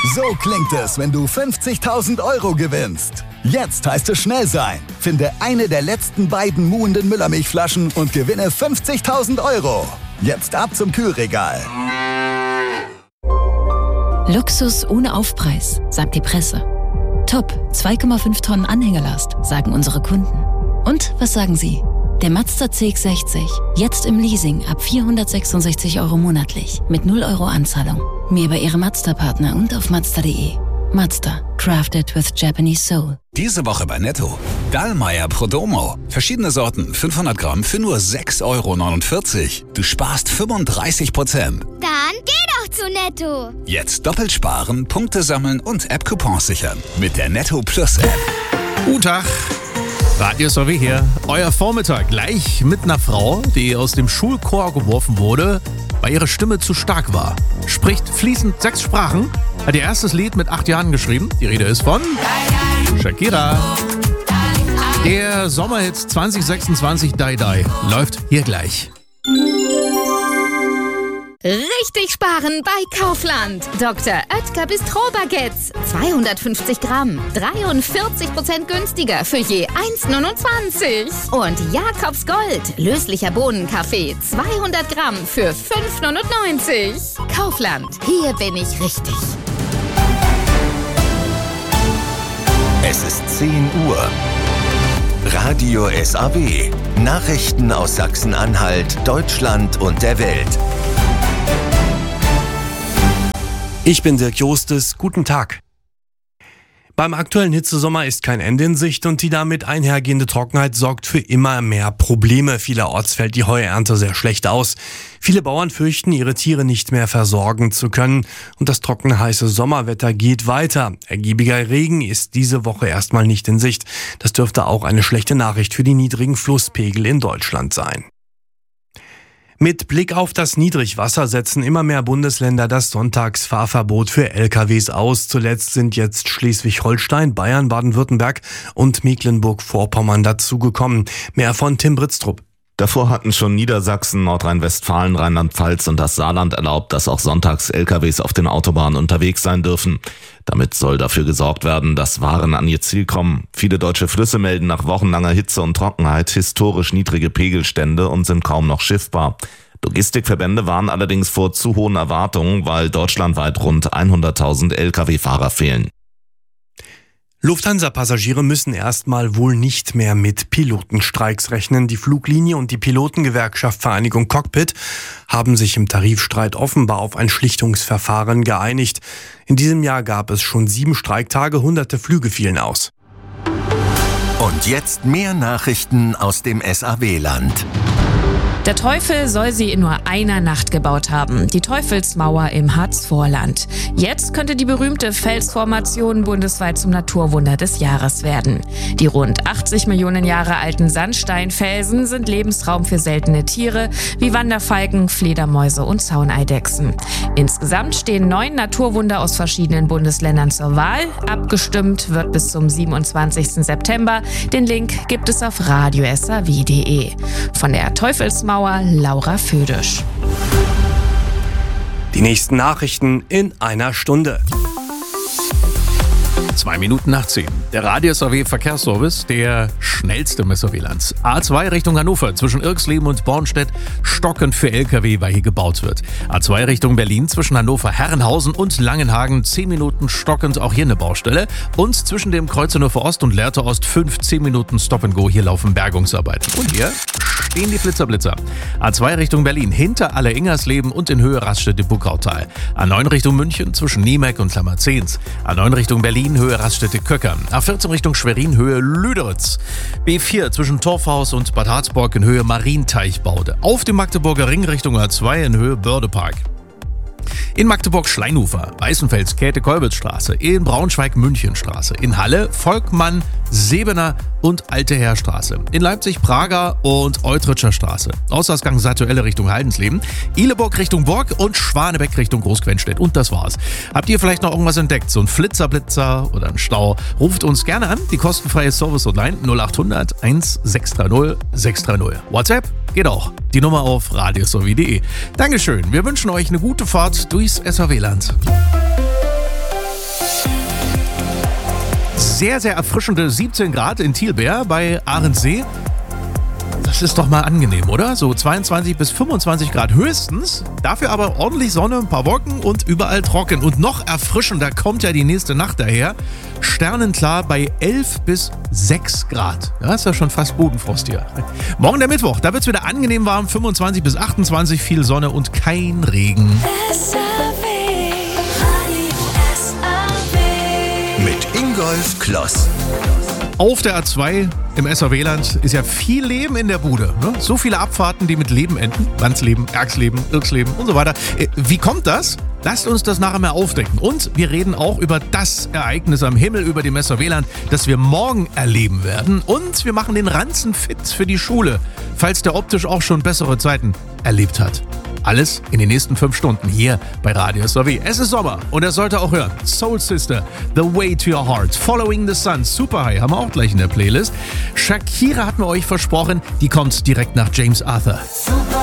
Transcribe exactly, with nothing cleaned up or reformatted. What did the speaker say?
So klingt es, wenn du fünfzigtausend Euro gewinnst. Jetzt heißt es schnell sein. Finde eine der letzten beiden muhenden Müllermilchflaschen und gewinne fünfzigtausend Euro. Jetzt ab zum Kühlregal. Luxus ohne Aufpreis, sagt die Presse. Top, zwei Komma fünf Tonnen Anhängelast, sagen unsere Kunden. Und was sagen Sie? Der Mazda C X sechzig, jetzt im Leasing ab vierhundertsechsundsechzig Euro monatlich mit null Euro Anzahlung. Mehr bei Ihrem Mazda-Partner und auf Mazda punkt de. Mazda, crafted with Japanese soul. Diese Woche bei Netto. Dallmayr Prodomo. Verschiedene Sorten, fünfhundert Gramm für nur sechs Euro neunundvierzig. Du sparst fünfunddreißig Prozent. Dann geh doch zu Netto. Jetzt doppelt sparen, Punkte sammeln und App-Coupons sichern. Mit der Netto Plus App. Guten Tag. Radio S R W hier. Euer Vormittag gleich mit einer Frau, die aus dem Schulchor geworfen wurde, weil ihre Stimme zu stark war. Spricht fließend sechs Sprachen, hat ihr erstes Lied mit acht Jahren geschrieben. Die Rede ist von Shakira. Der Sommerhit zwanzig sechsundzwanzig Die Die läuft hier gleich. Richtig sparen bei Kaufland. Doktor Oetker Bistro-Baguettes. zweihundertfünfzig Gramm. dreiundvierzig Prozent günstiger für je eins Komma neunundzwanzig. Und Jakobs Gold. Löslicher Bohnenkaffee. zweihundert Gramm für fünf Komma neunundneunzig. Kaufland. Hier bin ich richtig. Es ist zehn Uhr. Radio S R W. Nachrichten aus Sachsen-Anhalt, Deutschland und der Welt. Ich bin Dirk Jostes, guten Tag. Beim aktuellen Hitzesommer ist kein Ende in Sicht und die damit einhergehende Trockenheit sorgt für immer mehr Probleme. Vielerorts fällt die Heuernte sehr schlecht aus. Viele Bauern fürchten, ihre Tiere nicht mehr versorgen zu können und das trockene, heiße Sommerwetter geht weiter. Ergiebiger Regen ist diese Woche erstmal nicht in Sicht. Das dürfte auch eine schlechte Nachricht für die niedrigen Flusspegel in Deutschland sein. Mit Blick auf das Niedrigwasser setzen immer mehr Bundesländer das Sonntagsfahrverbot für L K Ws aus. Zuletzt sind jetzt Schleswig-Holstein, Bayern, Baden-Württemberg und Mecklenburg-Vorpommern dazugekommen. Mehr von Tim Britztrup. Davor hatten schon Niedersachsen, Nordrhein-Westfalen, Rheinland-Pfalz und das Saarland erlaubt, dass auch sonntags L K Ws auf den Autobahnen unterwegs sein dürfen. Damit soll dafür gesorgt werden, dass Waren an ihr Ziel kommen. Viele deutsche Flüsse melden nach wochenlanger Hitze und Trockenheit historisch niedrige Pegelstände und sind kaum noch schiffbar. Logistikverbände waren allerdings vor zu hohen Erwartungen, weil deutschlandweit rund hunderttausend L K W-Fahrer fehlen. Lufthansa-Passagiere müssen erstmal wohl nicht mehr mit Pilotenstreiks rechnen. Die Fluglinie und die Pilotengewerkschaft Vereinigung Cockpit haben sich im Tarifstreit offenbar auf ein Schlichtungsverfahren geeinigt. In diesem Jahr gab es schon sieben Streiktage, hunderte Flüge fielen aus. Und jetzt mehr Nachrichten aus dem S R W-Land. Der Teufel soll sie in nur einer Nacht gebaut haben. Die Teufelsmauer im Harzvorland. Jetzt könnte die berühmte Felsformation bundesweit zum Naturwunder des Jahres werden. Die rund achtzig Millionen Jahre alten Sandsteinfelsen sind Lebensraum für seltene Tiere wie Wanderfalken, Fledermäuse und Zauneidechsen. Insgesamt stehen neun Naturwunder aus verschiedenen Bundesländern zur Wahl. Abgestimmt wird bis zum siebenundzwanzigsten September. Den Link gibt es auf radio s r w punkt de. Von der Teufelsmauer Laura Födisch. Die nächsten Nachrichten in einer Stunde. Zwei Minuten nach zehn. Der Radio S R W Verkehrsservice, der schnellste im S R W-Land. A zwei Richtung Hannover, zwischen Irxleben und Bornstedt, stockend für L K W, weil hier gebaut wird. A zwei Richtung Berlin, zwischen Hannover, Herrenhausen und Langenhagen, zehn Minuten stockend, auch hier eine Baustelle. Und zwischen dem Kreuz Hannover Ost und Lehrte Ost, fünfzehn Minuten Stop and Go, hier laufen Bergungsarbeiten. Und hier stehen die Flitzer-Blitzer. A zwei Richtung Berlin, hinter Alle-Ingersleben und in Höhe Raststätte-Buckautal. A neun Richtung München, zwischen Niemeck und Klammerzehns. A neun Richtung Berlin, Höhe Raststätte-Köckern. A vierzehn Richtung Schwerin, Höhe Lüderitz. B vier zwischen Torfhaus und Bad Harzburg in Höhe Marienteichbaude. Auf dem Magdeburger Ring Richtung A zwei in Höhe Bördepark. In Magdeburg Schleinhufer, Weißenfels, Käthe-Kolbitz-Straße, in Braunschweig Münchenstraße, in Halle Volkmann, Sebener und Alte Heerstraße, in Leipzig Prager und Eutritscher Straße, Ausgangsgang Satuelle Richtung Haldensleben, Ihleburg Richtung Burg und Schwanebeck Richtung Großquenstedt. Und das war's. Habt ihr vielleicht noch irgendwas entdeckt? So ein Flitzerblitzer oder ein Stau? Ruft uns gerne an, die kostenfreie Service-Hotline null acht hundert eins sechs drei null sechs drei null. WhatsApp geht auch. Die Nummer auf radio s r w punkt de. Dankeschön. Wir wünschen euch eine gute Fahrt durchs S R W-Land. sehr, sehr erfrischende siebzehn Grad in Thielbeer bei Ahrensee. Das ist doch mal angenehm, oder? So zweiundzwanzig bis fünfundzwanzig Grad höchstens. Dafür aber ordentlich Sonne, ein paar Wolken und überall trocken. Und noch erfrischender kommt ja die nächste Nacht daher. Sternenklar bei elf bis sechs Grad. Das ist ja schon fast Bodenfrost hier. Morgen der Mittwoch, da wird es wieder angenehm warm. fünfundzwanzig bis achtundzwanzig, viel Sonne und kein Regen. Mit Ingolf Kloss. Auf der A zwei im S A W-Land ist ja viel Leben in der Bude. Ne? So viele Abfahrten, die mit Leben enden. Landsleben, Ergsleben, Irksleben und so weiter. Wie kommt das? Lasst uns das nachher mal aufdecken. Und wir reden auch über das Ereignis am Himmel über dem S A W-Land, das wir morgen erleben werden. Und wir machen den Ranzen fit für die Schule, falls der optisch auch schon bessere Zeiten erlebt hat. Alles in den nächsten fünf Stunden hier bei Radio S A W. Es ist Sommer und er sollte auch hören. Soul Sister, The Way to Your Heart, Following the Sun, Super High, haben wir auch gleich in der Playlist. Shakira hatten wir euch versprochen, die kommt direkt nach James Arthur.